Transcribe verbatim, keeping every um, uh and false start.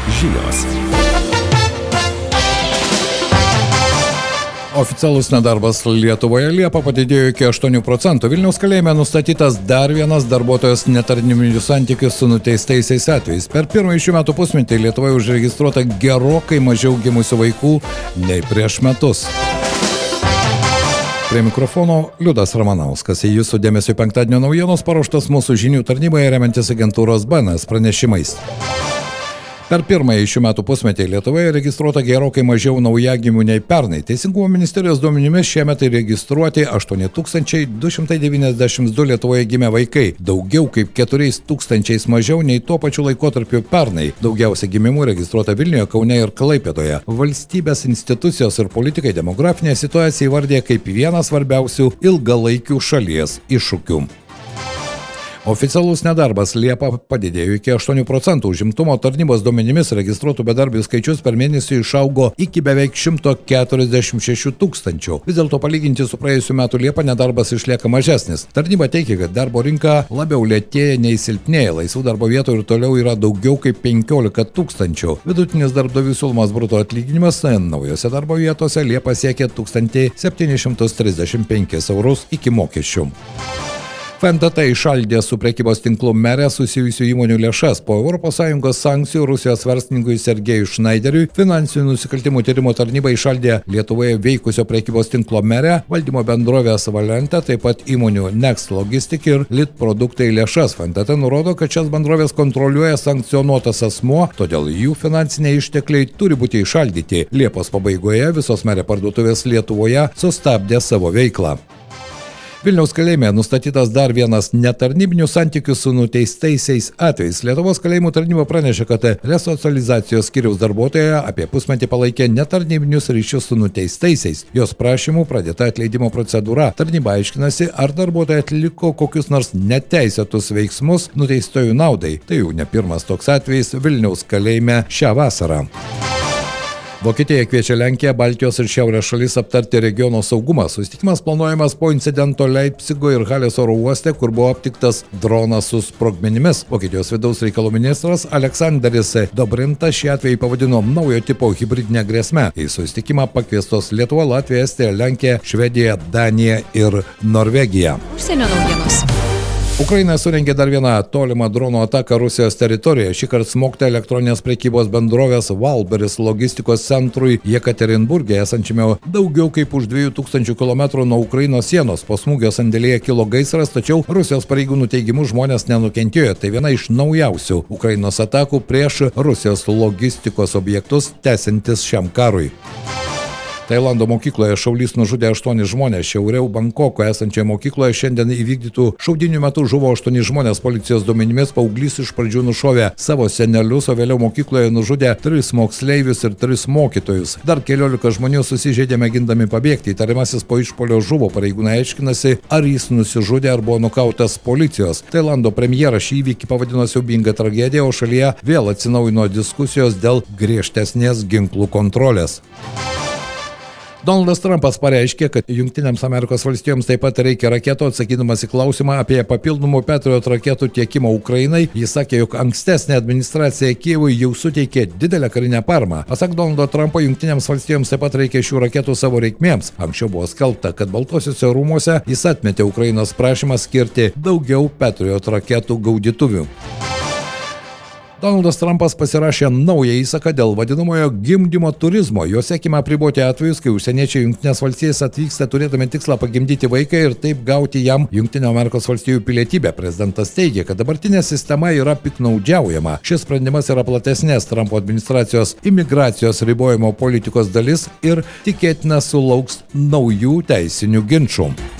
Žinios. Oficialus nedarbas Lietuvoje Liepą padidėjo iki aštuonių procentų. Vilniaus kalėjime nustatytas dar vienas darbuotojos netarnybinių santykių su nuteistaisiais atvejais. Per pirmąjį šių metų pusmetį Lietuvoje užregistruota gerokai mažiau gimusių vaikų nei prieš metus. Prie mikrofono Liudas Ramanauskas. Į jūsų dėmesio penktadienio naujienos paruoštos mūsų žinių tarnyboje remiantis agentūros B N S pranešimais. Per pirmąjį šių metų pusmetį Lietuvoje registruota gerokai mažiau naujagimių nei pernai. Teisingumo ministerijos duomenimis šiemet registruoti aštuoni tūkstančiai du šimtai devyniasdešimt du Lietuvoje gimę vaikai, daugiau kaip keturiais tūkstančiais mažiau nei tuo pačiu laikotarpiu pernai. Daugiausia gimimų registruota Vilniuje, Kaune ir Klaipėdoje. Valstybės institucijos ir politikai demografinę situaciją įvardė kaip vieną svarbiausių ilgalaikių šalies iššūkių. Oficialus nedarbas Liepą padidėjo iki aštuonių procentų. Užimtumo tarnybos duomenimis registruotų bedarbių skaičius per mėnesį išaugo iki beveik šimto keturiasdešimt šešių tūkstančių. Vis dėlto palyginti su praėjusiu metu Liepą nedarbas išlieka mažesnis. Tarnyba teigia, kad darbo rinka labiau lėtėja nei silpnėja. Laisvų darbo vietų ir toliau yra daugiau kaip penkiolika tūkstančių. Vidutinis darbdavių siūlomas bruto atlyginimas naujose darbo vietose Liepą siekė tūkstantį septynis šimtus trisdešimt penkis eurus iki mokesčių. F N T T įšaldė su prekybos tinklu Mere susijusių įmonių lėšas. Po Europos Sąjungos sankcijų Rusijos verslininkui Sergejui Šnaideriui finansinių nusikaltimų tyrimo tarnyba įšaldė Lietuvoje veikusio prekybos tinklo Mere, valdymo bendrovės Valente, taip pat įmonių Next Logistic ir Lit produktai lėšas. F N T T nurodo, kad šias bendrovės kontroliuoja sankcionuotas asmuo, todėl jų finansiniai ištekliai turi būti įšaldyti. Liepos pabaigoje visos Mere parduotuvės Lietuvoje sustabdė savo veiklą. Vilniaus kalėjime nustatytas dar vienas netarnybinių santykių su nuteistaisiais atvejais. Lietuvos kalėjimų tarnyba pranešė, kad resocializacijos skyriaus darbuotoja apie pusmetį palaikė netarnybinius ryšius su nuteistaisiais. Jos prašymų pradėta atleidimo procedūra. Tarnyba aiškinasi, ar darbuotoja atliko kokius nors neteisėtus veiksmus nuteistojų naudai. Tai jau ne pirmas toks atvejis Vilniaus kalėjime šią vasarą. Vokietija kviečia Lenkiją, Baltijos ir Šiaurės šalis aptarti regiono saugumą. Susitikimas planuojamas po incidento Leipcigo ir Halės oro uoste, kur buvo aptiktas dronas su sprogmenimis. Vokietijos vidaus reikalų ministras Aleksandras Dobrintas šį atvejį pavadino naujo tipo hibridinę grėsmę. Į susitikimą pakviestos Lietuva, Latvija, Estija, Lenkija, Švedija, Danija ir Norvegija. Užsienio naujienos. Ukraina surengė dar vieną tolimą dronų ataką Rusijos teritorijoje. Šįkart smogta elektroninės prekybos bendrovės Valberis logistikos centrui Jekaterinburge, esančiame daugiau kaip už dviejų tūkstančių kilometrų nuo Ukrainos sienos. Po smūgio sandėlyje kilo gaisras, tačiau Rusijos pareigūnų teigimu žmonės nenukentėjo. Tai viena iš naujausių Ukrainos atakų prieš Rusijos logistikos objektus tęsiantis šiam karui. Tailando mokykloje šaulys nužudė aštuonis žmonės. Šiauriau Bankoko esančioje mokykloje šiandien įvykdytų šaudynių metu žuvo aštuoni žmonės. Policijos duomenimis paauglys iš pradžių nušovė savo senelius, o vėliau mokykloje nužudė tris moksleivius ir tris mokytojus. Dar keliolika žmonių susižeidė mėgindami pabėgti. Įtariamasis po išpuolio žuvo. Pareigūnai aiškinasi, ar jis nusižudė ar buvo nukautas policijos. Tailando premjeras šį įvykį pavadino siaubinga tragedija, o šalyje vėl atsinaujino diskusijos dėl griežtesnės ginklų kontrolės. Donaldas Trumpas pareiškė, kad Jungtinėms Amerikos valstijoms taip pat reikia raketų. Atsakydamas į klausimą apie papildomų Patriot raketų tiekimą Ukrainai, jis sakė, jog ankstesnė administracija Kijevui jau suteikė didelę karinę paramą. Pasak Donaldo Trumpo, Jungtinėms valstijoms taip pat reikia šių raketų savo reikmėms. Anksčiau buvo skelbta, kad Baltuosiuose rūmuose jis atmetė Ukrainos prašymą skirti daugiau Patriot raketų gaudytuvių. Donaldas Trumpas pasirašė naują įsaką dėl vadinamojo gimdymo turizmo. Jo siekiama apriboti atvejus, kai užsieniečiai Jungtinės valstijas atvyksta turėdami tikslą pagimdyti vaiką ir taip gauti jam Jungtinių Amerikos valstijų pilietybę. Prezidentas teigia, kad dabartinė sistema yra piktnaudžiaujama. Šis sprendimas yra platesnės Trumpo administracijos imigracijos ribojimo politikos dalis ir tikėtina sulauks naujų teisinių ginčų.